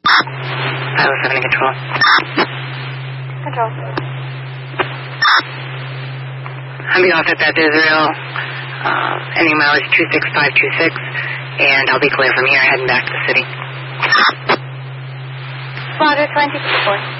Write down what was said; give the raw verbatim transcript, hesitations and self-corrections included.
five oh seven in control. Control. I'm the officer at Israel. Uh, ending mileage two six five two six, and I'll be clear from here heading back to the city. Roger, twenty-four.